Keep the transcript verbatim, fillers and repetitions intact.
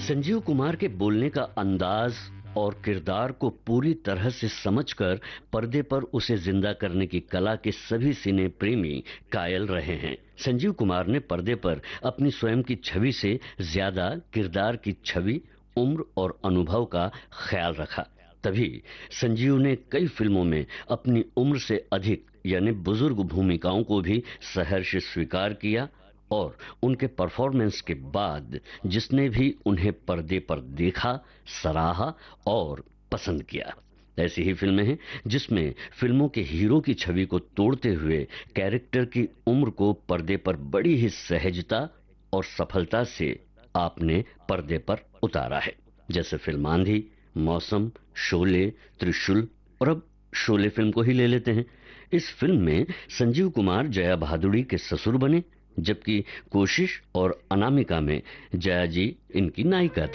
संजीव कुमार के बोलने का अंदाज और किरदार को पूरी तरह से समझकर पर्दे पर उसे जिंदा करने की कला के सभी सिने प्रेमी कायल रहे हैं। संजीव कुमार ने पर्दे पर अपनी स्वयं की छवि से ज्यादा किरदार की छवि, उम्र और अनुभव का ख्याल रखा। तभी संजीव ने कई फिल्मों में अपनी उम्र से अधिक यानी बुजुर्ग भूमिकाओं को भी सहर्ष स्वीकार किया और उनके परफॉर्मेंस के बाद जिसने भी उन्हें पर्दे पर देखा, सराहा और पसंद किया। ऐसी ही फिल्में हैं जिसमें फिल्मों के हीरो की छवि को तोड़ते हुए कैरेक्टर की उम्र को पर्दे पर बड़ी ही सहजता और सफलता से आपने पर्दे पर उतारा है। जैसे फिल्म आंधी, मौसम, शोले, त्रिशूल और अब शोले फिल्म को ही ले लेते हैं। इस फिल्म में संजीव कुमार जया भादुड़ी के ससुर बने, जबकि कोशिश और अनामिका में जया जी इनकी नायिका